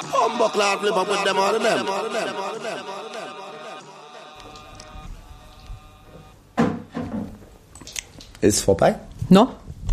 Bumbo cloud flip up with them all of them. Ist vorbei? No?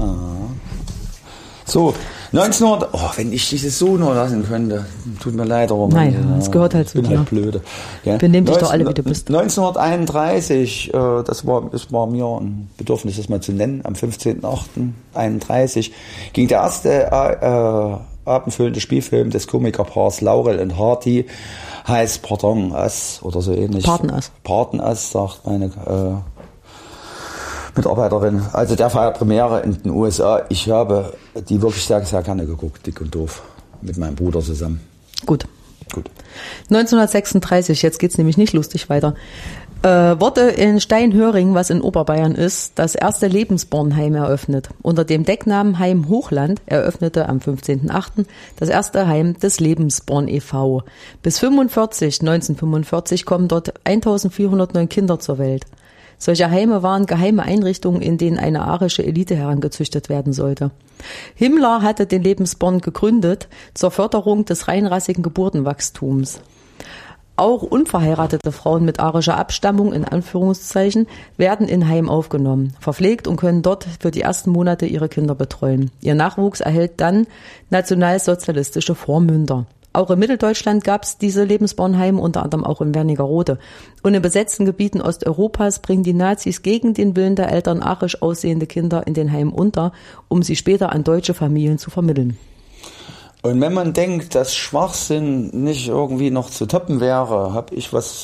So, 1900, wenn ich dieses so nur lassen könnte, tut mir leid, aber naja, es gehört halt zu dir. Halt blöde. Ja. Benimm dich doch alle, wie du bist. 1931, das war mir ein Bedürfnis, das mal zu nennen, am 15.08.31 ging der erste abendfüllende Spielfilm des Komikerpaars Laurel und Hardy, heißt Pardon Us oder so ähnlich. Pardon Us, sagt meine Mitarbeiterin. Also der war Premiere in den USA. Ich habe die wirklich sehr, sehr gerne geguckt, Dick und Doof, mit meinem Bruder zusammen. Gut. 1936, jetzt geht's nämlich nicht lustig weiter, wurde in Steinhöring, was in Oberbayern ist, das erste Lebensbornheim eröffnet. Unter dem Decknamen Heim Hochland eröffnete am 15.08. das erste Heim des Lebensborn e.V. Bis 1945 kommen dort 1409 Kinder zur Welt. Solche Heime waren geheime Einrichtungen, in denen eine arische Elite herangezüchtet werden sollte. Himmler hatte den Lebensborn gegründet zur Förderung des reinrassigen Geburtenwachstums. Auch unverheiratete Frauen mit arischer Abstammung, in Anführungszeichen, werden in Heim aufgenommen, verpflegt und können dort für die ersten Monate ihre Kinder betreuen. Ihr Nachwuchs erhält dann nationalsozialistische Vormünder. Auch in Mitteldeutschland gab es diese Lebensbornheime, unter anderem auch in Wernigerode. Und in besetzten Gebieten Osteuropas bringen die Nazis gegen den Willen der Eltern arisch aussehende Kinder in den Heimen unter, um sie später an deutsche Familien zu vermitteln. Und wenn man denkt, dass Schwachsinn nicht irgendwie noch zu toppen wäre, habe ich was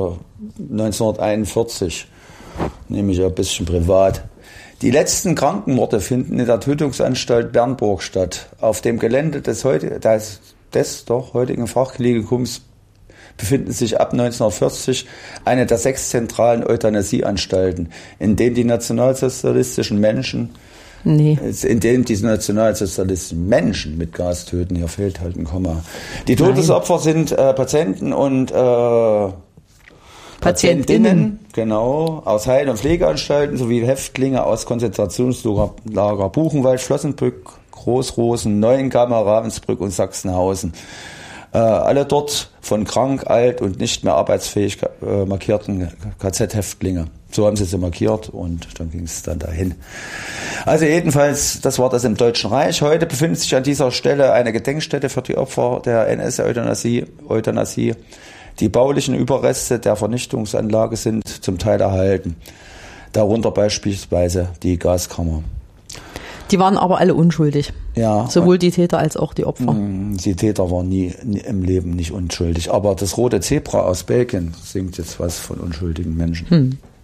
1941, nämlich ein bisschen privat. Die letzten Krankenmorde finden in der Tötungsanstalt Bernburg statt. Auf dem Gelände des heutigen Fachklinikums befinden sich ab 1940 eine der 6 zentralen Euthanasieanstalten, in denen die nationalsozialistischen Menschen mit Gas töten. Hier fehlt halt ein Komma. Die Todesopfer sind Patienten und Patientinnen, genau, aus Heil- und Pflegeanstalten sowie Häftlinge aus Konzentrationslager Buchenwald, Flossenbrück, Großrosen, Neuengamme, Ravensbrück und Sachsenhausen. Alle dort von krank, alt und nicht mehr arbeitsfähig markierten KZ-Häftlinge. So haben sie markiert und dann ging es dann dahin. Also jedenfalls, das war das im Deutschen Reich. Heute befindet sich an dieser Stelle eine Gedenkstätte für die Opfer der NS-Euthanasie. Die baulichen Überreste der Vernichtungsanlage sind zum Teil erhalten. Darunter beispielsweise die Gaskammer. Die waren aber alle unschuldig. Ja. Sowohl die Täter als auch die Opfer. Die Täter waren nie im Leben nicht unschuldig. Aber das Rote Zebra aus Belgien singt jetzt was von unschuldigen Menschen.